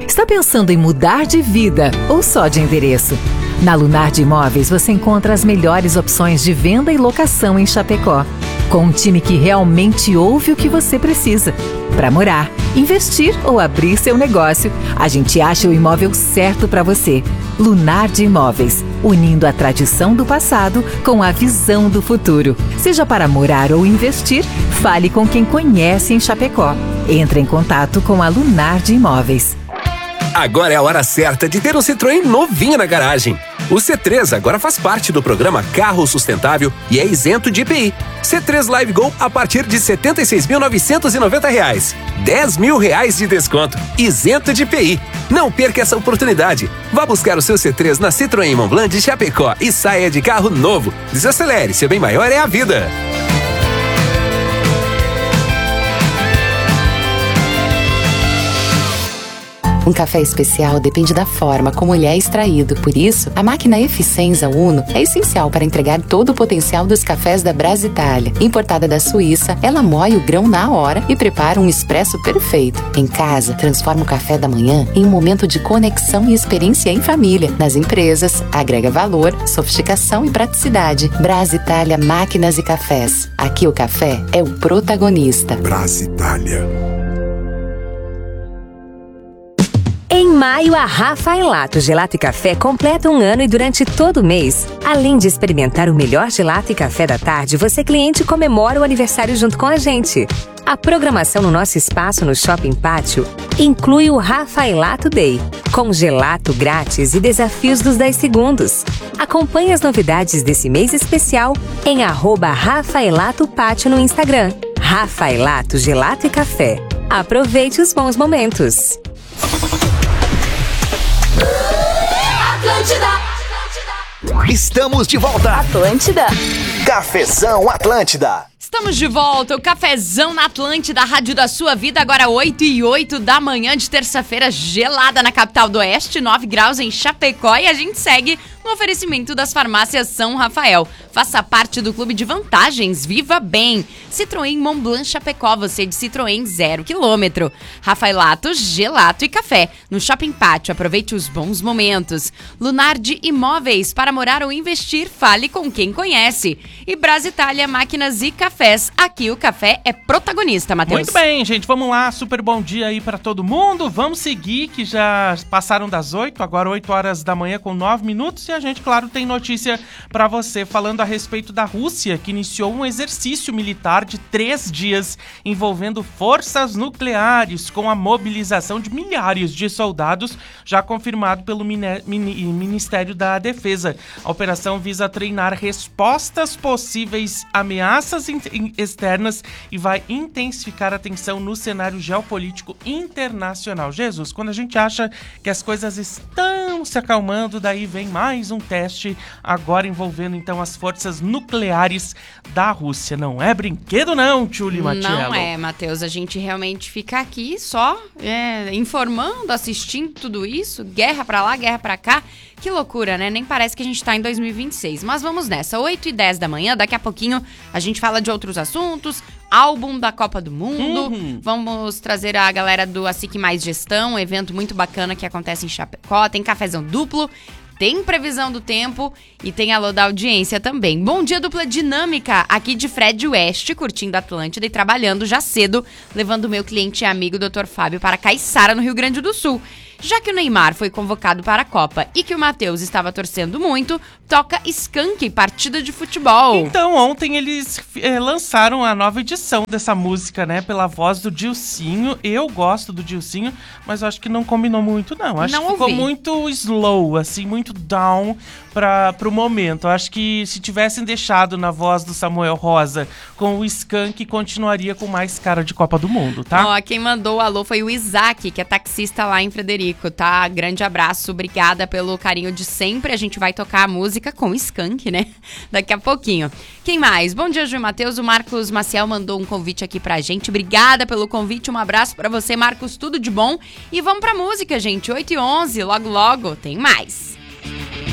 Está pensando em mudar de vida ou só de endereço? Na Lunardi Imóveis você encontra as melhores opções de venda e locação em Chapecó. Com um time que realmente ouve o que você precisa. Para morar, investir ou abrir seu negócio, a gente acha o imóvel certo para você. Lunardi Imóveis, unindo a tradição do passado com a visão do futuro. Seja para morar ou investir, fale com quem conhece em Chapecó. Entre em contato com a Lunardi Imóveis. Agora é a hora certa de ter um Citroën novinho na garagem. O C3 agora faz parte do programa Carro Sustentável e é isento de IPI. C3 Live Go a partir de R$ 76.990. R$ 10.000 de desconto, isento de IPI. Não perca essa oportunidade. Vá buscar o seu C3 na Citroën Mont Blanc de Chapecó e saia de carro novo. Desacelere, seu bem maior é a vida. Um café especial depende da forma como ele é extraído. Por isso, a máquina Eficienza Uno é essencial para entregar todo o potencial dos cafés da Brasitalia. Importada da Suíça, ela moe o grão na hora e prepara um expresso perfeito. Em casa, transforma o café da manhã em um momento de conexão e experiência em família. Nas empresas, agrega valor, sofisticação e praticidade. Brasitalia Máquinas e Cafés. Aqui o café é o protagonista. Brasitalia. Em maio, a Rafailato Gelato e Café completa um ano e durante todo o mês, além de experimentar o melhor gelato e café da tarde, você cliente comemora o aniversário junto com a gente. A programação no nosso espaço no Shopping Pátio inclui o Rafailato Day, com gelato grátis e desafios dos 10 segundos. Acompanhe as novidades desse mês especial em @Rafailatopátio no Instagram. Rafailato Gelato e Café. Aproveite os bons momentos. Estamos de volta. Atlântida. Cafezão Atlântida. Estamos de volta, o Cafezão na Atlântida, a rádio da sua vida, agora 8h08 da manhã de terça-feira, gelada na capital do Oeste, 9 graus em Chapecó, e a gente segue no oferecimento das farmácias São Rafael. Faça parte do clube de vantagens, viva bem. Citroën Mont Blanc Chapecó, você de Citroën 0 km. Rafailato, gelato e café. No Shopping Pátio, aproveite os bons momentos. Lunardi Imóveis, para morar ou investir, fale com quem conhece. E Brasitalia Máquinas e Cafés, aqui o café é protagonista, Matheus. Muito bem, gente, vamos lá, super bom dia aí pra todo mundo. Vamos seguir, que já passaram das 8, agora 8 horas da manhã com 9 minutos, e a gente, claro, tem notícia pra você, falando a respeito da Rússia, que iniciou um exercício militar de 3 dias envolvendo forças nucleares, com a mobilização de milhares de soldados, já confirmado pelo Ministério da Defesa. A operação visa treinar respostas possíveis ameaças externas e vai intensificar a tensão no cenário geopolítico internacional. Jesus, quando a gente acha que as coisas estão se acalmando, daí vem mais um teste, agora envolvendo então as forças nucleares da Rússia. Não é brinquedo não, Tchuli Matiello. Não é, Matheus, a gente realmente fica aqui só informando, assistindo tudo isso, guerra pra lá, guerra pra cá. Que loucura, né? Nem parece que a gente tá em 2026. Mas vamos nessa, 8h10 da manhã, daqui a pouquinho a gente fala de outros assuntos, álbum da Copa do Mundo, vamos trazer a galera do ASIC Mais Gestão, um evento muito bacana que acontece em Chapecó, tem cafezão duplo, tem previsão do tempo e tem alô da audiência também. Bom dia, dupla dinâmica, aqui de Fred West, curtindo a Atlântida e trabalhando já cedo, levando o meu cliente e amigo Dr. Fábio para Caiçara, no Rio Grande do Sul. Já que o Neymar foi convocado para a Copa e que o Matheus estava torcendo muito, toca Skank, partida de futebol. Então, ontem eles lançaram a nova edição dessa música, né? Pela voz do Dilcinho. Eu gosto do Dilcinho, mas eu acho que não combinou muito, não. Acho que ficou muito slow, assim, muito down pro momento. Eu acho que se tivessem deixado na voz do Samuel Rosa com o Skank, continuaria com mais cara de Copa do Mundo, tá? Ó, quem mandou o alô foi o Isaac, que é taxista lá em Frederico, tá? Grande abraço, obrigada pelo carinho de sempre. A gente vai tocar a música com o Skank, né? Daqui a pouquinho. Quem mais? Bom dia, Ju e Matheus. O Marcos Maciel mandou um convite aqui pra gente. Obrigada pelo convite, um abraço pra você, Marcos, tudo de bom. E vamos pra música, gente. 8h11, logo logo tem mais.